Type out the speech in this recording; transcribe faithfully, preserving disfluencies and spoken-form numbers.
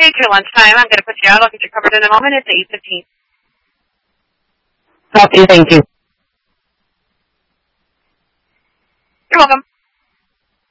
Take your lunchtime. I'm going to put you out. I'll get you covered in a moment. It's eight fifteen. Copy. Thank you. You're welcome.